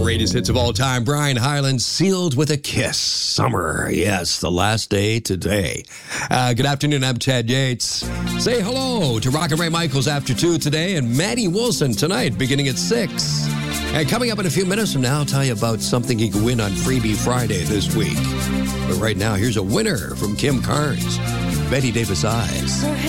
Greatest hits of all time. Brian Hyland, Sealed with a Kiss. Summer, yes, the last day today. Good afternoon, I'm Chad Yates. Say hello to Rock and Ray Michaels after 2 today and Maddie Wilson tonight beginning at 6. And coming up in a few minutes from now, I'll tell you about something you can win on Freebie Friday this week. But right now, here's a winner from Kim Carnes, Betty Davis Eyes.